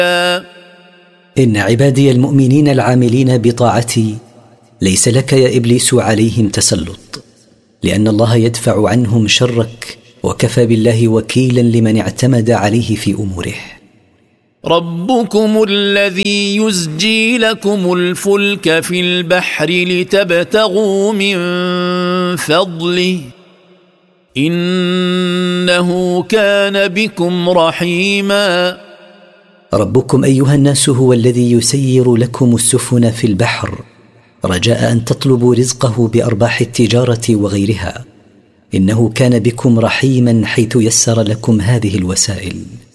إن عبادي المؤمنين العاملين بطاعتي ليس لك يا إبليس عليهم تسلط، لأن الله يدفع عنهم شرك، وكفى بالله وكيلا لمن اعتمد عليه في أموره. ربكم الذي يزجي لكم الفلك في البحر لتبتغوا من فضله إنه كان بكم رحيما. ربكم أيها الناس هو الذي يسير لكم السفن في البحر رجاء أن تطلبوا رزقه بأرباح التجارة وغيرها، إنه كان بكم رحيما حيث يسر لكم هذه الوسائل.